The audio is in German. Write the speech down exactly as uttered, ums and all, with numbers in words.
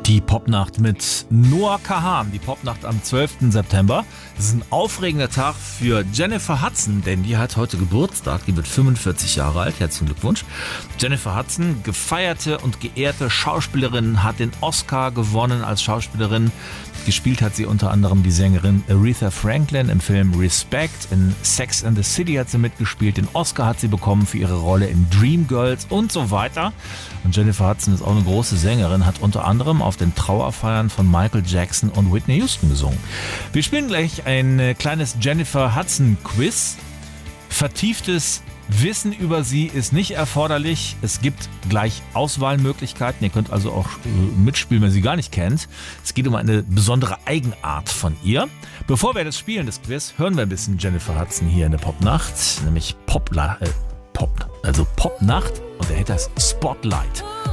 Die Popnacht mit Noah Kahan, die Popnacht am zwölften September. Das ist ein aufregender Tag für Jennifer Hudson, denn die hat heute Geburtstag, die wird fünfundvierzig Jahre alt, herzlichen Glückwunsch. Jennifer Hudson, gefeierte und geehrte Schauspielerin, hat den Oscar gewonnen als Schauspielerin. Gespielt hat sie unter anderem die Sängerin Aretha Franklin im Film Respect. In Sex and the City hat sie mitgespielt. Den Oscar hat sie bekommen für ihre Rolle in Dreamgirls und so weiter. Und Jennifer Hudson ist auch eine große Sängerin, hat unter anderem auf den Trauerfeiern von Michael Jackson und Whitney Houston gesungen. Wir spielen gleich ein kleines Jennifer Hudson Quiz. Vertieftes Wissen über sie ist nicht erforderlich. Es gibt gleich Auswahlmöglichkeiten. Ihr könnt also auch mitspielen, wenn ihr sie gar nicht kennt. Es geht um eine besondere Eigenart von ihr. Bevor wir das spielen, das Quiz, hören wir ein bisschen Jennifer Hudson hier in der Popnacht. Nämlich Popla- äh, Pop, also Popnacht. Und der Hit heißt Spotlight.